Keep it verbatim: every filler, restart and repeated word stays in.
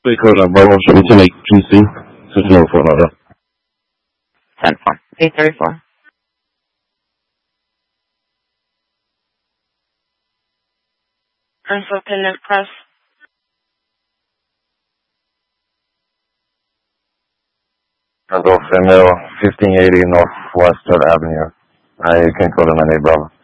Big code on Bravo, should be ten eight G C. Switch number four, no, ten four. eight thirty-four. Independent Press. Go female, fifteen eighty Northwest third Avenue. I can code on nine eight Bravo.